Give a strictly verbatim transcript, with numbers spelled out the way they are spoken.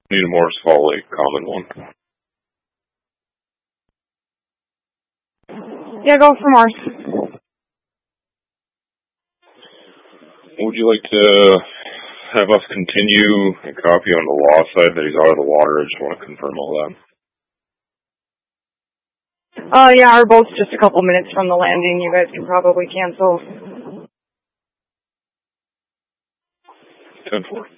Need a Morris Fall Lake common one. Yeah, go for Morris. Would you like to have us continue a copy on the law side that he's out of the water? I just want to confirm all that. Uh, yeah, our boat's just a couple minutes from the landing. You guys can probably cancel. ten four.